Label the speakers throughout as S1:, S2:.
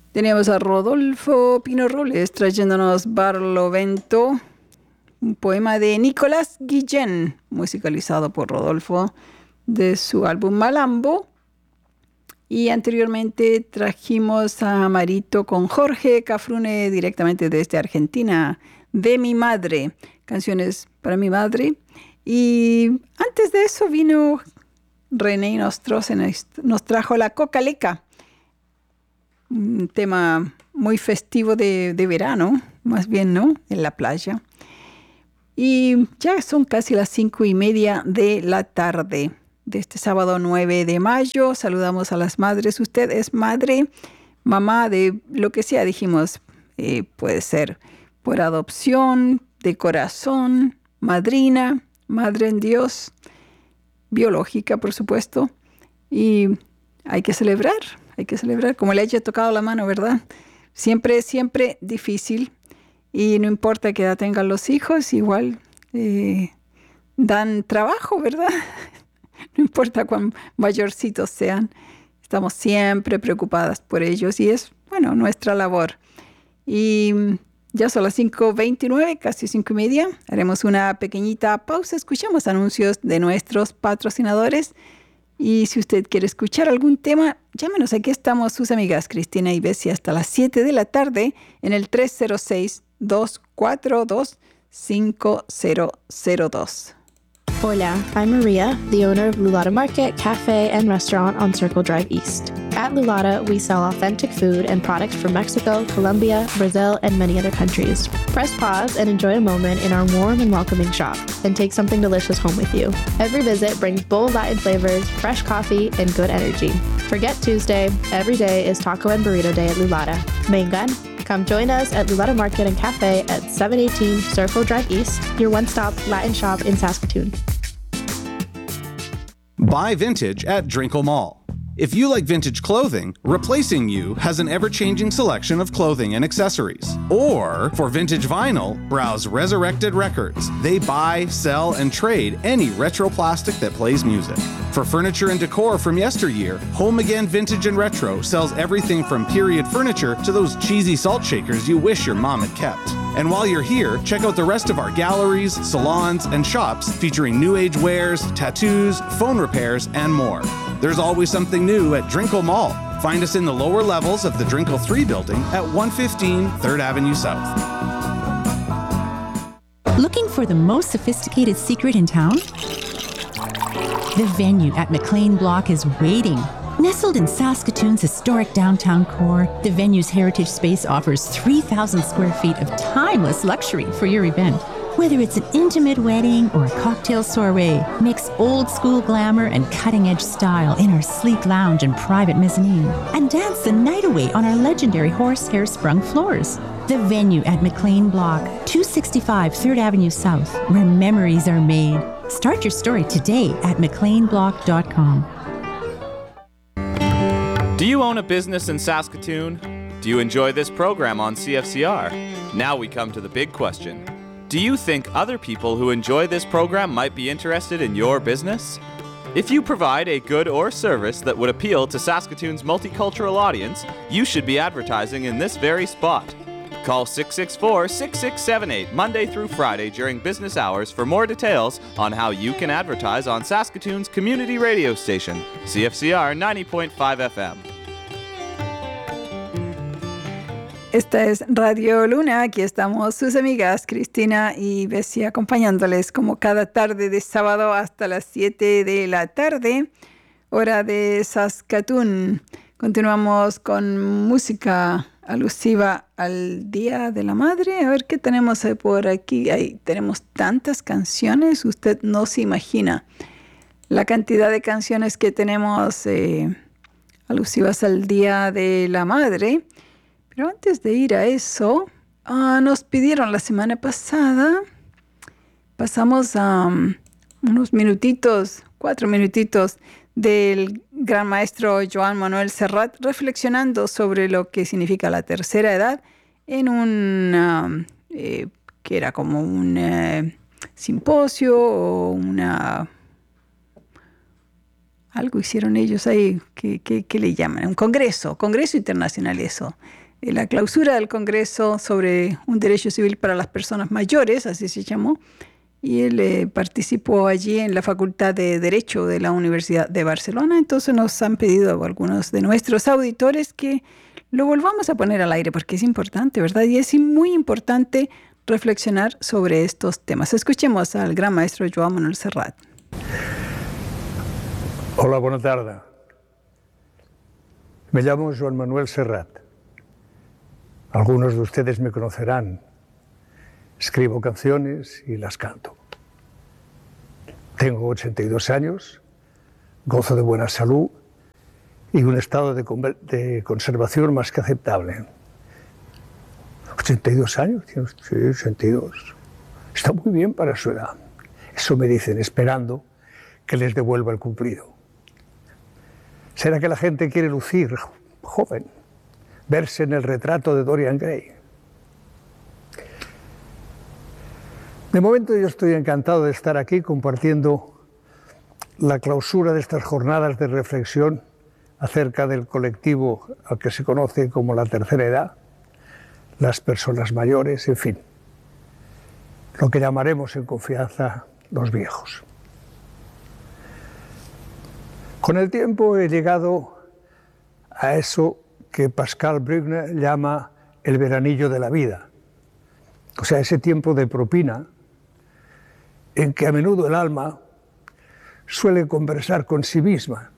S1: Teníamos a Rodolfo Pino Robles trayéndonos Barlovento, un poema de Nicolás Guillén, musicalizado por Rodolfo, de su álbum Malambo. Y anteriormente trajimos a Marito con Jorge Cafrune directamente desde Argentina, de mi madre, canciones para mi madre. Y antes de eso vino René Nostroz, nos trajo la Cocaleca, un tema muy festivo de verano, más bien, ¿no? En la playa. Y ya son casi las 5:30 de la tarde de este sábado 9 de mayo. Saludamos a las madres. Usted es madre, mamá de lo que sea, dijimos. Puede ser por adopción, de corazón, madrina, madre en Dios, biológica, por supuesto. Y hay que celebrar como le haya tocado la mano, ¿verdad? Siempre, siempre difícil. Y no importa qué edad tengan los hijos, igual dan trabajo, ¿verdad? No importa cuán mayorcitos sean, estamos siempre preocupadas por ellos y es, bueno, nuestra labor. Y ya son las 5:29, casi 5:30. Haremos una pequeñita pausa, escuchamos anuncios de nuestros patrocinadores. Y si usted quiere escuchar algún tema, llámenos. Aquí estamos sus amigas Cristina y Bessie hasta las 7 de la tarde en el 306-242-5002.
S2: Hola, I'm Maria, the owner of Lulata Market, Cafe, and Restaurant on Circle Drive East. At Lulata, we sell authentic food and products from Mexico, Colombia, Brazil, and many other countries. Press pause and enjoy a moment in our warm and welcoming shop, and take something delicious home with you. Every visit brings bold Latin flavors, fresh coffee, and good energy. Forget Tuesday, every day is Taco and Burrito Day at Lulata. Vengan, come join us at Lulata Market and Cafe at 718 Circle Drive East, your one-stop Latin shop in Saskatoon.
S3: Buy vintage at Drinkle Mall. If you like vintage clothing, Replacing You has an ever-changing selection of clothing and accessories. Or, for vintage vinyl, browse Resurrected Records. They buy, sell, and trade any retro plastic that plays music. For furniture and decor from yesteryear, Home Again Vintage and Retro sells everything from period furniture to those cheesy salt shakers you wish your mom had kept. And while you're here, check out the rest of our galleries, salons, and shops featuring new age wares, tattoos, phone repairs, and more. There's always something new at Drinkle Mall. Find us in the lower levels of the Drinkle 3 building at 115 3rd Avenue South.
S4: Looking for the most sophisticated secret in town? The Venue at McLean Block is waiting. Nestled in Saskatoon's historic downtown core, the Venue's heritage space offers 3,000 square feet of timeless luxury for your event. Whether it's an intimate wedding or a cocktail soiree, mix old school glamour and cutting-edge style in our sleek lounge and private mezzanine, and dance the night away on our legendary horsehair sprung floors. The Venue at McLean Block, 265 3rd Avenue South, where memories are made. Start your story today at mcleanblock.com.
S5: Do you own a business in Saskatoon? Do you enjoy this program on CFCR? Now we come to the big question. Do you think other people who enjoy this program might be interested in your business? If you provide a good or service that would appeal to Saskatoon's multicultural audience, you should be advertising in this very spot. Call 664-6678 Monday through Friday during business hours for more details on how you can advertise on Saskatoon's community radio station, CFCR 90.5 FM.
S1: Esta es Radio Luna, aquí estamos sus amigas Cristina y Bessie acompañándoles como cada tarde de sábado hasta las 7 de la tarde, hora de Saskatoon. Continuamos con música alusiva al Día de la Madre. A ver qué tenemos por aquí. Ahí tenemos tantas canciones, usted no se imagina la cantidad de canciones que tenemos alusivas al Día de la Madre. Pero antes de ir a eso, nos pidieron la semana pasada, pasamos unos minutitos, 4 minutitos del gran maestro Joan Manuel Serrat reflexionando sobre lo que significa la tercera edad en un, que era como un simposio o algo hicieron ellos ahí, que le llaman, un congreso internacional eso. La clausura del congreso sobre un derecho civil para las personas mayores, así se llamó, y él participó allí en la Facultad de Derecho de la Universidad de Barcelona. Entonces nos han pedido algunos de nuestros auditores que lo volvamos a poner al aire porque es importante, ¿verdad? Y es muy importante reflexionar sobre estos temas. Escuchemos al gran maestro Joan Manuel Serrat.
S6: Hola, buena tarde. Me llamo Joan Manuel Serrat. Algunos de ustedes me conocerán. Escribo canciones y las canto. Tengo 82 años, gozo de buena salud y un estado de conservación más que aceptable. 82 años, sí, 82. Está muy bien para su edad. Eso me dicen, esperando que les devuelva el cumplido. ¿Será que la gente quiere lucir joven, verse en el retrato de Dorian Gray? De momento yo estoy encantado de estar aquí compartiendo la clausura de estas jornadas de reflexión acerca del colectivo al que se conoce como la tercera edad, las personas mayores, en fin, lo que llamaremos en confianza los viejos. Con el tiempo he llegado a eso que Pascal Bruckner llama el veranillo de la vida, o sea, ese tiempo de propina en que a menudo el alma suele conversar con sí misma.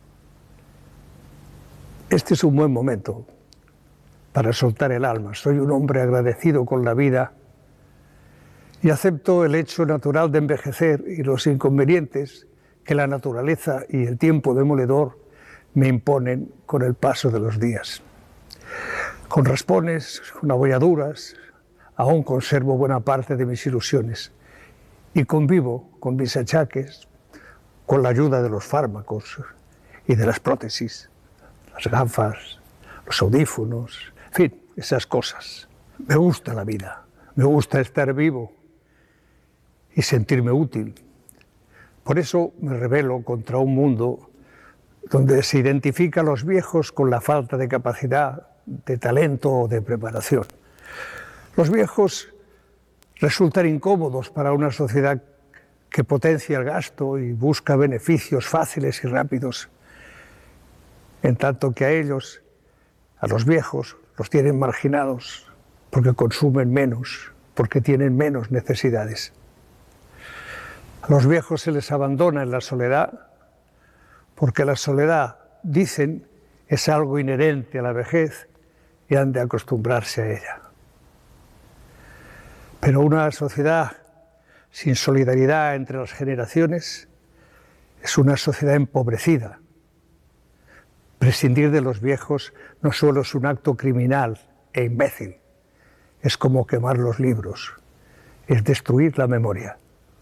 S6: Este es un buen momento para soltar el alma. Soy un hombre agradecido con la vida y acepto el hecho natural de envejecer y los inconvenientes que la naturaleza y el tiempo demoledor me imponen con el paso de los días. Con raspones, con abolladuras, aún conservo buena parte de mis ilusiones y convivo con mis achaques con la ayuda de los fármacos y de las prótesis, las gafas, los audífonos, en fin, esas cosas. Me gusta la vida, me gusta estar vivo y sentirme útil. Por eso me rebelo contra un mundo donde se identifica a los viejos con la falta de capacidad, de talento o de preparación. Los viejos resultan incómodos para una sociedad que potencia el gasto y busca beneficios fáciles y rápidos, en tanto que a ellos, a los viejos, los tienen marginados porque consumen menos, porque tienen menos necesidades. A los viejos se les abandona en la soledad, porque la soledad, dicen, es algo inherente a la vejez y han de acostumbrarse a ella. Pero una sociedad sin solidaridad entre las generaciones es una sociedad empobrecida. Prescindir de los viejos no solo es un acto criminal e imbécil, es como quemar los libros, es destruir la memoria.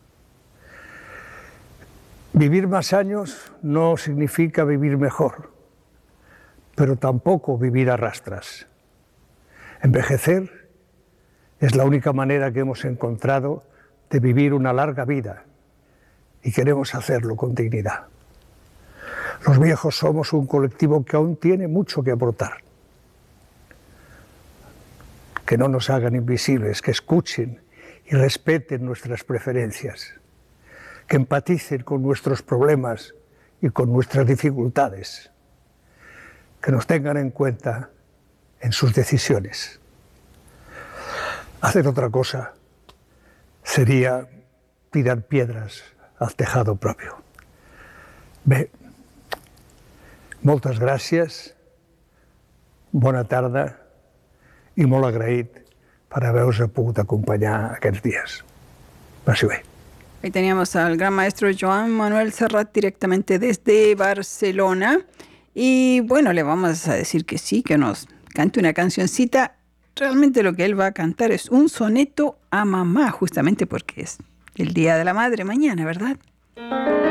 S6: Vivir más años no significa vivir mejor, pero tampoco vivir a rastras. Envejecer es la única manera que hemos encontrado de vivir una larga vida y queremos hacerlo con dignidad. Los viejos somos un colectivo que aún tiene mucho que aportar. Que no nos hagan invisibles, que escuchen y respeten nuestras preferencias, que empaticen con nuestros problemas y con nuestras dificultades, que nos tengan en cuenta en sus decisiones. Hacer otra cosa sería tirar piedras al tejado propio. Bé, moltes gràcies, bona tarda i molt agraït per haver-vos pogut acompanyar aquests dies. Passi bé.
S1: Ahí teníamos al gran maestro Joan Manuel Serrat directamente desde Barcelona. Y bueno, le vamos a decir que sí, que nos cante una cancioncita. Realmente lo que él va a cantar es un soneto a mamá, justamente porque es el Día de la Madre mañana, ¿verdad?